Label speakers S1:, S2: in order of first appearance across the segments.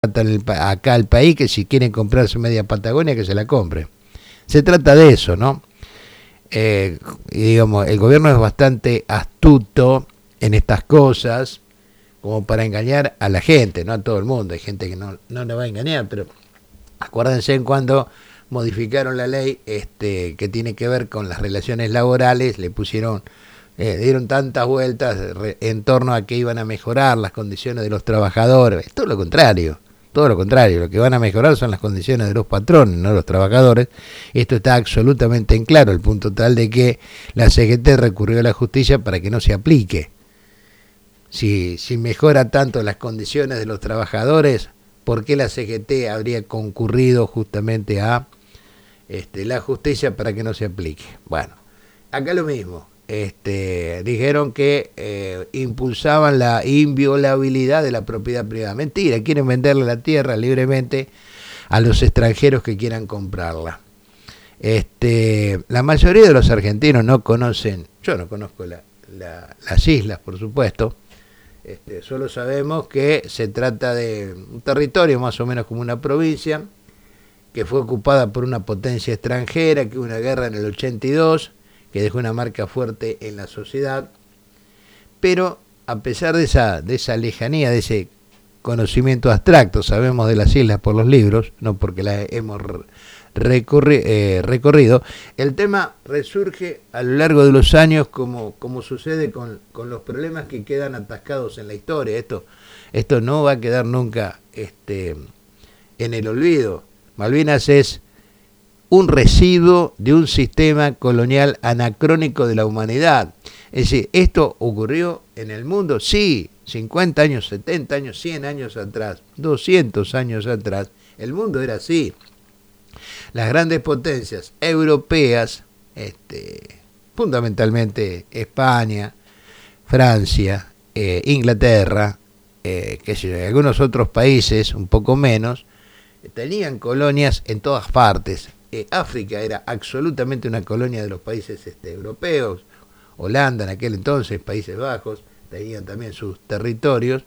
S1: acá al país, que si quieren comprarse media Patagonia, que se la compren. Se trata de eso, ¿no? Y digamos, el gobierno es bastante astuto en estas cosas, como para engañar a la gente, no a todo el mundo. Hay gente que no le va a engañar, pero acuérdense en cuando modificaron la ley que tiene que ver con las relaciones laborales, le pusieron, dieron tantas vueltas en torno a que iban a mejorar las condiciones de los trabajadores. Todo lo contrario. Todo lo contrario, lo que van a mejorar son las condiciones de los patrones, no los trabajadores. Esto está absolutamente en claro, el punto tal de que la CGT recurrió a la justicia para que no se aplique. Si mejora tanto las condiciones de los trabajadores, ¿por qué la CGT habría concurrido justamente a la justicia para que no se aplique? Bueno, acá lo mismo. Dijeron que impulsaban la inviolabilidad de la propiedad privada. Mentira, quieren venderle la tierra libremente a los extranjeros que quieran comprarla. La mayoría de los argentinos no conocen, yo no conozco las islas, por supuesto. Solo sabemos que se trata de un territorio más o menos como una provincia, que fue ocupada por una potencia extranjera, que hubo una guerra en el 82, que dejó una marca fuerte en la sociedad, pero a pesar de esa lejanía, de ese conocimiento abstracto, sabemos de las islas por los libros, no porque las hemos recorrido, el tema resurge a lo largo de los años como sucede con los problemas que quedan atascados en la historia. Esto no va a quedar nunca en el olvido. Malvinas es un residuo de un sistema colonial anacrónico de la humanidad. Es decir, ¿esto ocurrió en el mundo? Sí, 50 años, 70 años, 100 años atrás, 200 años atrás, el mundo era así. Las grandes potencias europeas, fundamentalmente España, Francia, Inglaterra, algunos otros países, un poco menos, tenían colonias en todas partes. África era absolutamente una colonia de los países europeos. Holanda en aquel entonces, Países Bajos, tenían también sus territorios.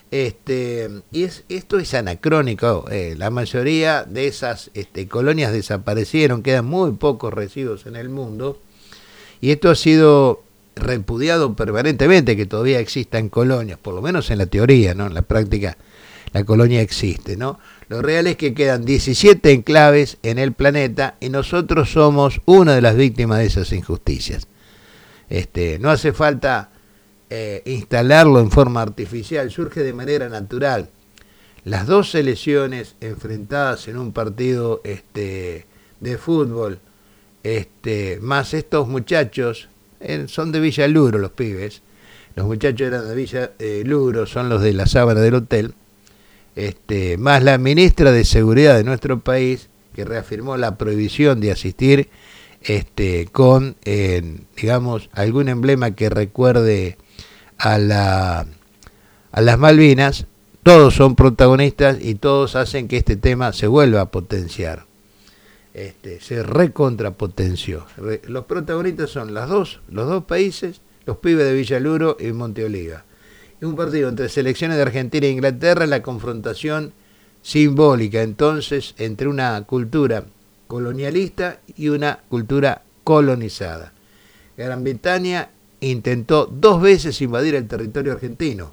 S1: Esto es anacrónico. La mayoría de esas colonias desaparecieron, quedan muy pocos residuos en el mundo. Y esto ha sido repudiado permanentemente, que todavía existan colonias, por lo menos en la teoría, ¿no? En la práctica la colonia existe, ¿no? Lo real es que quedan 17 enclaves en el planeta y nosotros somos una de las víctimas de esas injusticias. No hace falta instalarlo en forma artificial, surge de manera natural. Las dos selecciones enfrentadas en un partido de fútbol, más estos muchachos, son de Villa Luro los pibes, los muchachos eran de Villa Luro, son los de la sábana del hotel, más la ministra de Seguridad de nuestro país, que reafirmó la prohibición de asistir con, digamos, algún emblema que recuerde a las Malvinas. Todos son protagonistas y todos hacen que este tema se vuelva a potenciar. Se recontrapotenció. Los protagonistas son los dos países, los pibes de Villa Luro y Monte Oliva. Y un partido entre selecciones de Argentina e Inglaterra, en la confrontación simbólica entonces entre una cultura colonialista y una cultura colonizada. Gran Bretaña intentó 2 veces invadir el territorio argentino.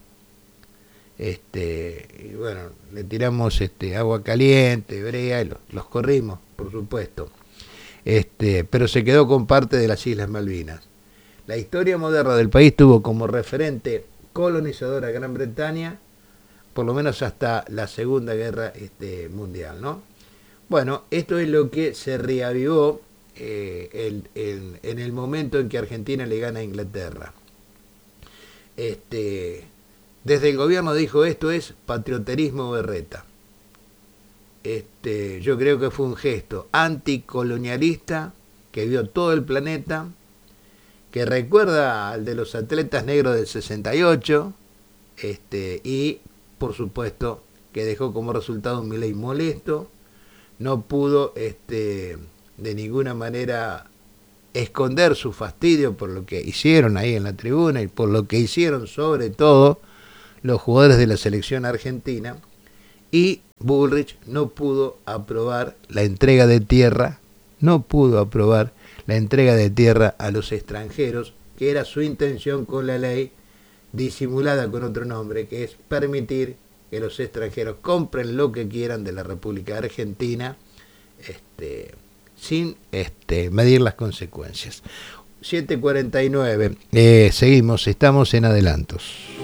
S1: Y bueno, le tiramos agua caliente, brea, y los corrimos, por supuesto. Pero se quedó con parte de las Islas Malvinas. La historia moderna del país tuvo como referente colonizadora a Gran Bretaña, por lo menos hasta la Segunda Guerra Mundial, ¿no? Bueno, esto es lo que se reavivó en el momento en que Argentina le gana a Inglaterra. Desde el gobierno dijo, esto es patrioterismo berreta. Yo creo que fue un gesto anticolonialista que vio todo el planeta, que recuerda al de los atletas negros del 68, y por supuesto que dejó como resultado un Milei molesto. No pudo de ninguna manera esconder su fastidio por lo que hicieron ahí en la tribuna y por lo que hicieron sobre todo los jugadores de la selección argentina. y Bullrich no pudo aprobar la entrega de tierra, a los extranjeros, que era su intención con la ley, disimulada con otro nombre, que es permitir que los extranjeros compren lo que quieran de la República Argentina, sin medir las consecuencias. 7:49, seguimos, estamos en adelantos.